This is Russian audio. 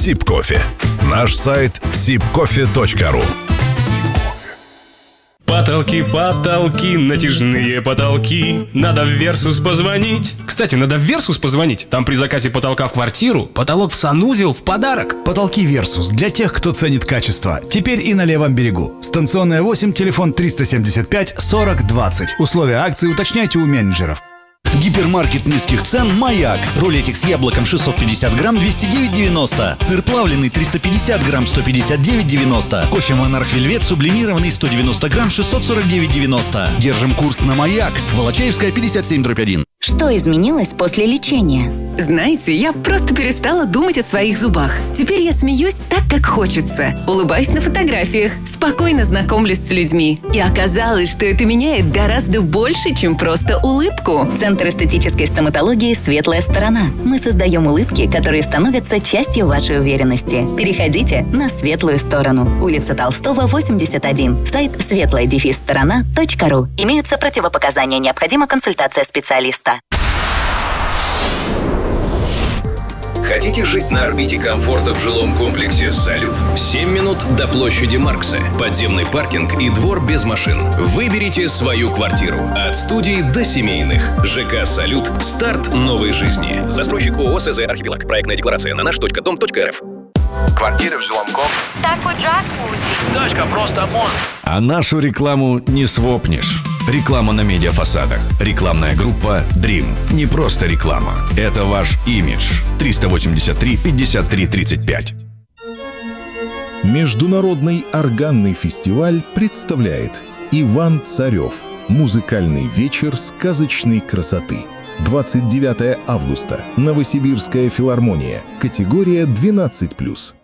Сибкофе. Наш сайт sibcoffee.ru. Потолки, натяжные потолки. Надо в Версус позвонить. Кстати, надо в Версус позвонить. Там при заказе потолка в квартиру потолок в санузел в подарок. Потолки Версус для тех, кто ценит качество. Теперь и на левом берегу. Станционная 8, телефон 375 40 20. Условия акции уточняйте у менеджеров. Гипермаркет низких цен «Маяк». Рулетик с яблоком 650 грамм 209,90. Сыр плавленый 350 грамм 159,90. Кофе «Монарх Вельвет» сублимированный 190 грамм 649,90. Держим курс на «Маяк». Волочаевская, 57/1. Что изменилось после лечения? Знаете, я просто перестала думать о своих зубах. Теперь я смеюсь так, как хочется. Улыбаюсь на фотографиях, спокойно знакомлюсь с людьми. И оказалось, что это меняет гораздо больше, чем просто улыбку. Центр эстетической стоматологии «Светлая сторона». Мы создаем улыбки, которые становятся частью вашей уверенности. Переходите на светлую сторону. Улица Толстого, 81. Сайт светлая-сторона.ру. Имеются противопоказания. Необходима консультация специалиста. Хотите жить на орбите комфорта в жилом комплексе «Салют»? 7 минут до площади Маркса, подземный паркинг и двор без машин. Выберите свою квартиру. От студий до семейных. ЖК «Салют». Старт новой жизни. Застройщик ООО СЗ «Архипелаг». Проектная декларация на наш.дом.рф. Квартиры в жилом комплексе. Такой джакузи. Точка, просто мост. А нашу рекламу не свопнешь. Реклама на медиафасадах. Рекламная группа Dream. Не просто реклама. Это ваш имидж. 383 53 35. Международный органный фестиваль представляет Иван Царев. Музыкальный вечер сказочной красоты. 29 августа. Новосибирская филармония. Категория 12+.